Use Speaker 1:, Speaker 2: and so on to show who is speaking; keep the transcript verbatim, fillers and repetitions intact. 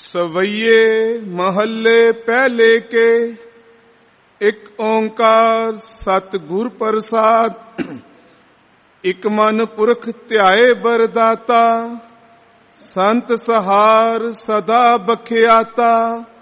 Speaker 1: ਸਵਈਏ ਮਹੱਲੇ ਪਹਿਲੇ ਕੇ। ਇੱਕ ਓੰਕਾਰ ਸਤਿਗੁਰ ਪ੍ਰਸਾਦ। ਇਕ ਮਨ ਪੁਰਖ ਧਿਆਏ ਬਰਦਾਤਾ। ਸੰਤ ਸਹਾਰ ਸਦਾ ਬਖਿਆਤਾ।